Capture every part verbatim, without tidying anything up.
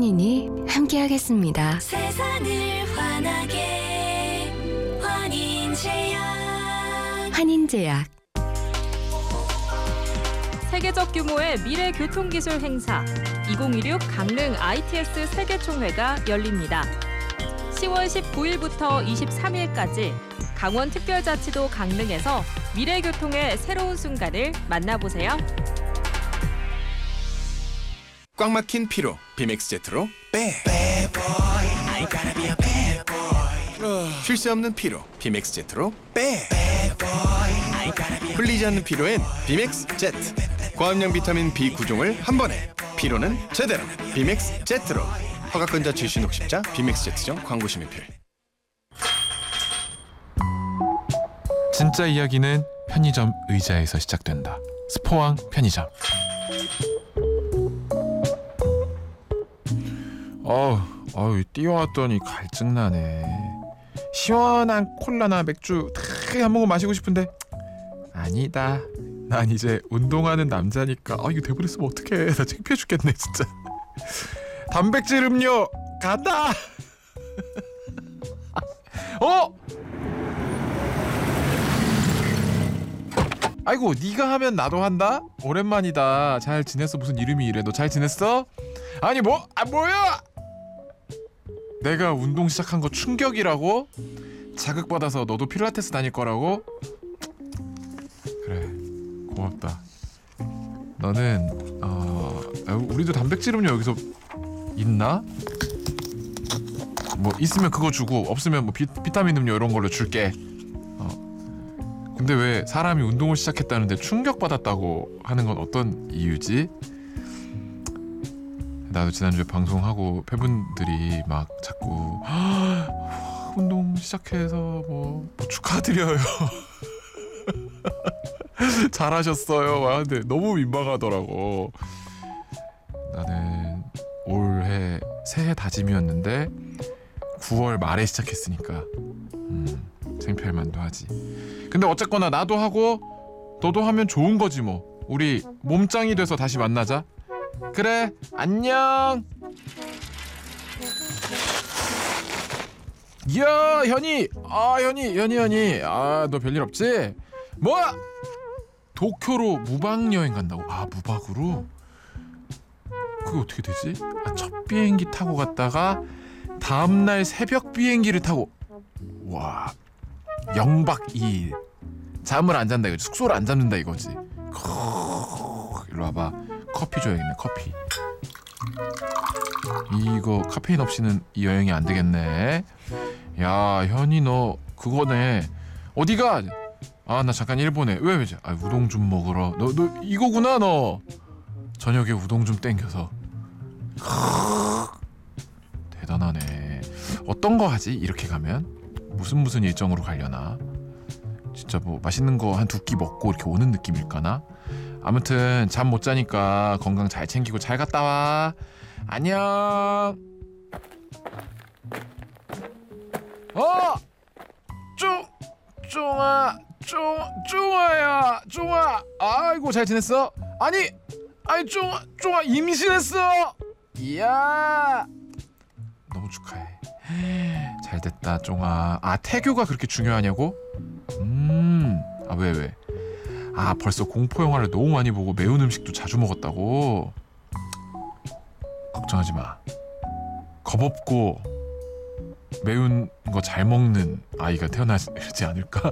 한인이 함께하겠습니다. 세상을 환하게 환인제약. 한인제약. 세계적 규모의 미래 교통기술 행사 이천이십육 강릉 아이티엑스 세계총회가 열립니다. 시월 십구일부터 이십삼일까지 강원특별자치도 강릉에서 미래 교통의 새로운 순간을 만나보세요. 꽉 막힌 피로 비맥스 제트로 빼. 쉴 새 없는 피로 비맥스 제트로 빼. 풀리지 않는 피로엔 비맥스 제트. 고함량 비타민 비 구 종을 한 번에. 피로는 제대로 비맥스 제트로. 허가권자 출신 혹십자 비맥스 제트점 광고 심의필. 진짜 이야기는 편의점 의자에서 시작된다. 스포왕 편의점. 어우, 어우 뛰어왔더니 갈증나네. 시원한 콜라나 맥주 탁 한 모금 마시고 싶은데 아니다. 난 이제 운동하는 남자니까. 아 이거 대버렸으면 어떡해. 나 창피해 죽겠네 진짜. 단백질 음료 간다. 어? 아이고 네가 하면 나도 한다? 오랜만이다. 잘 지냈어? 무슨 이름이 이래? 너 잘 지냈어? 아니 뭐? 아 뭐야? 내가 운동 시작한 거 충격이라고? 자극받아서 너도 필라테스 다닐 거라고? 그래 고맙다. 너는 어 우리도 단백질 음료 여기서 있나? 뭐 있으면 그거 주고 없으면 뭐 비, 비타민 음료 이런 걸로 줄게. 어. 근데 왜 사람이 운동을 시작했다는데 충격받았다고 하는 건 어떤 이유지? 나도 지난주에 방송하고 팬분들이 막 자꾸 운동 시작해서 뭐, 뭐 축하드려요. 잘하셨어요. 와, 근데 너무 민망하더라고. 나는 올해 새해 다짐이었는데 구월 말에 시작했으니까 음, 창피할 만도 하지. 근데 어쨌거나 나도 하고 너도 하면 좋은 거지 뭐. 우리 몸짱이 돼서 다시 만나자. 그래 안녕. 야 현이. 아 현이 현이 현이 아 너 별일 없지? 뭐? 도쿄로 무박 여행 간다고? 아 무박으로? 그게 어떻게 되지? 아, 첫 비행기 타고 갔다가 다음날 새벽 비행기를 타고. 와 영박 이일 잠을 안 잔다 이거지. 숙소를 안 잡는다 이거지. 일로 와봐. 커피 줘야겠네. 커피. 이거 카페인 없이는 이 여행이 안 되겠네. 야 현이 너 그거네. 어디가? 아 나 잠깐 일본에. 왜 왜? 아 우동 좀 먹으러. 너 너 이거구나 너. 저녁에 우동 좀 땡겨서. 대단하네. 어떤 거 하지? 이렇게 가면 무슨 무슨 일정으로 가려나? 진짜 뭐 맛있는 거 한 두 끼 먹고 이렇게 오는 느낌일까나? 아무튼 잠 못 자니까 건강 잘 챙기고 잘 갔다 와. 안녕. 어! 쫑! 쫑아! 쫑! 쫑아야! 쫑아! 아이고 잘 지냈어? 아니! 아니 쫑아! 쫑아 임신했어! 이야! 너무 축하해. 잘 됐다 쫑아. 아 태교가 그렇게 중요하냐고? 음... 아 왜 왜? 아 벌써 공포 영화를 너무 많이 보고 매운 음식도 자주 먹었다고? 걱정하지 마. 겁없고 매운 거 잘 먹는 아이가 태어나지 않을까?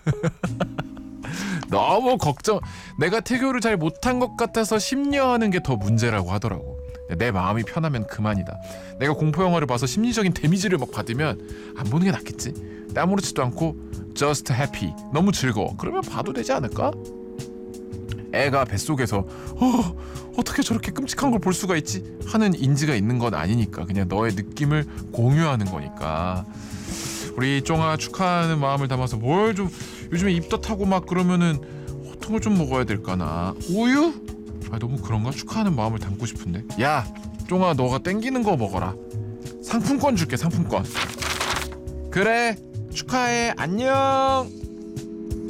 너무 걱정. 내가 태교를 잘 못한 것 같아서 심려하는 게 더 문제라고 하더라고. 내 마음이 편하면 그만이다. 내가 공포 영화를 봐서 심리적인 데미지를 막 받으면 안 보는 게 낫겠지. 아무렇지도 않고 just happy, 너무 즐거워. 그러면 봐도 되지 않을까? 애가 뱃속에서 어, 어떻게 저렇게 끔찍한 걸 볼 수가 있지? 하는 인지가 있는 건 아니니까. 그냥 너의 느낌을 공유하는 거니까. 우리 쫑아 축하하는 마음을 담아서 뭘 좀 요즘에 입덧하고 막 그러면은 어떤 걸 좀 먹어야 될까나? 우유? 아 너무 그런가? 축하하는 마음을 담고 싶은데. 야 쫑아 너가 땡기는 거 먹어라. 상품권 줄게 상품권. 그래 축하해 안녕.